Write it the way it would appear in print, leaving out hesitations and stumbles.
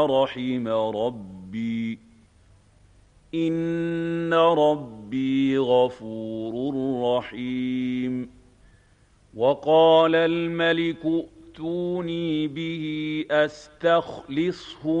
رحم ربي إن ربي غفور رحيم. وقال الملك ائتوني به أستخلصه